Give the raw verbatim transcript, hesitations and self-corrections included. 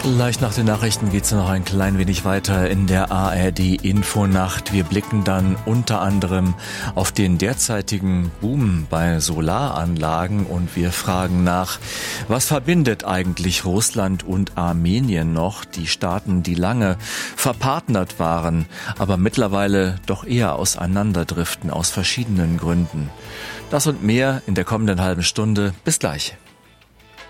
Gleich nach den Nachrichten geht's noch ein klein wenig weiter in der A R D-Infonacht. Wir blicken dann unter anderem auf den derzeitigen Boom bei Solaranlagen und wir fragen nach, was verbindet eigentlich Russland und Armenien noch? Die Staaten, die lange verpartnert waren, aber mittlerweile doch eher auseinanderdriften aus verschiedenen Gründen. Das und mehr in der kommenden halben Stunde. Bis gleich.